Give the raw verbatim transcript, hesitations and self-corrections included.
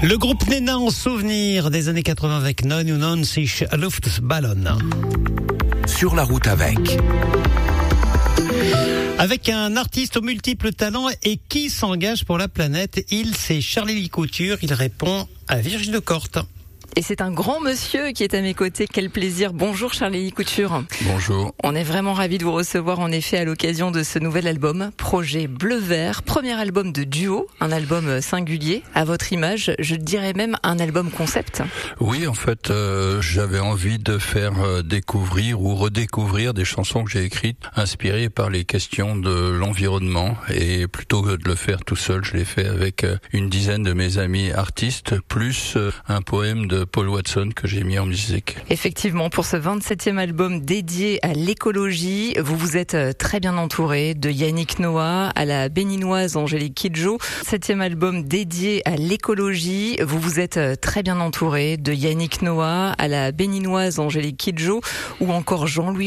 Le groupe Nena en souvenir des années quatre-vingts avec neunundneunzig Luftballon. Sur la route avec. Avec un artiste aux multiples talents et qui s'engage pour la planète, il c'est Charlie Couture, il répond à Virgile Lecorte. Et c'est un grand monsieur qui est à mes côtés. Quel plaisir. Bonjour Charlie Couture. Bonjour. On est vraiment ravis de vous recevoir en effet à l'occasion de ce nouvel album, Projet Bleu Vert. Premier album de duo, un album singulier, à votre image, je dirais même un album concept. Oui, en fait, euh, j'avais envie de faire euh, découvrir ou redécouvrir des chansons que j'ai écrites, inspirées par les questions de l'environnement. Et plutôt que de le faire tout seul, je l'ai fait avec euh, une dizaine de mes amis artistes, plus euh, un poème de Paul Watson que j'ai mis en musique. Effectivement, pour ce vingt-septième album dédié à l'écologie, vous vous êtes très bien entouré de Yannick Noah à la béninoise Angélique Kidjo. Septième album dédié à l'écologie, vous vous êtes très bien entouré de Yannick Noah à la béninoise Angélique Kidjo ou encore Jean-Louis